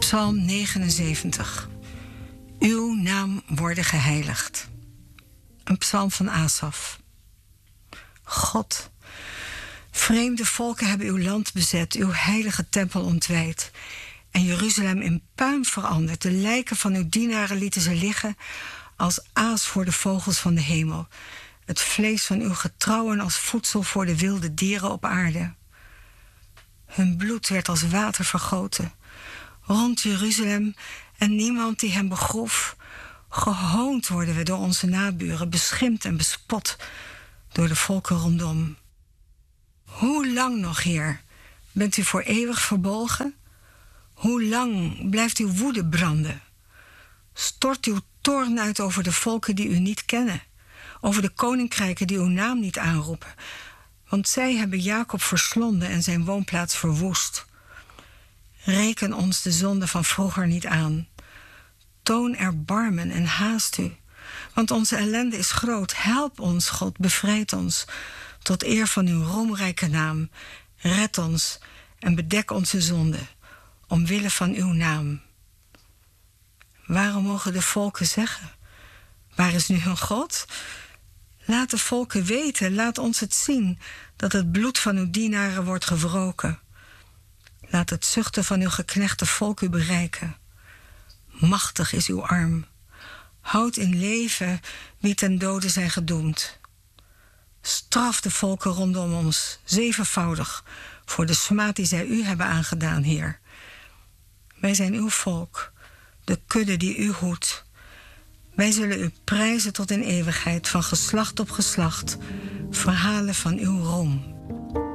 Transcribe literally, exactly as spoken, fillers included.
Psalm negenenzeventig. Uw naam worden geheiligd. Een psalm van Asaf. God, vreemde volken hebben uw land bezet, uw heilige tempel ontwijd en Jeruzalem in puin veranderd. De lijken van uw dienaren lieten ze liggen als aas voor de vogels van de hemel. Het vlees van uw getrouwen als voedsel voor de wilde dieren op aarde. Hun bloed werd als water vergoten rond Jeruzalem en niemand die hem begroef. Gehoond worden we door onze naburen, beschimpt en bespot door de volken rondom. Hoe lang nog, Heer, bent u voor eeuwig verbolgen? Hoe lang blijft uw woede branden? Stort uw toorn uit over de volken die u niet kennen, over de koninkrijken die uw naam niet aanroepen, want zij hebben Jacob verslonden en zijn woonplaats verwoest. Reken ons de zonde van vroeger niet aan. Toon erbarmen en haast u, want onze ellende is groot. Help ons, God, bevrijd ons, tot eer van uw roemrijke naam. Red ons en bedek onze zonde, omwille van uw naam. Waarom mogen de volken zeggen: waar is nu hun God? Laat de volken weten, laat ons het zien, dat het bloed van uw dienaren wordt gewroken. Laat het zuchten van uw geknechte volk u bereiken. Machtig is uw arm. Houd in leven wie ten dode zijn gedoemd. Straf de volken rondom ons zevenvoudig voor de smaad die zij u hebben aangedaan, Heer. Wij zijn uw volk, de kudde die u hoedt. Wij zullen u prijzen tot in eeuwigheid, van geslacht op geslacht, verhalen van uw roem.